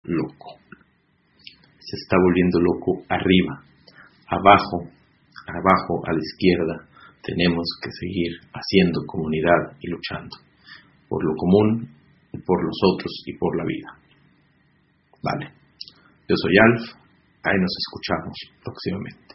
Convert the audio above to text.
loco. Se está volviendo loco arriba. Abajo a la izquierda, tenemos que seguir haciendo comunidad y luchando por lo común, por los otros y por la vida. Vale. Yo soy Alf. Ahí nos escuchamos próximamente.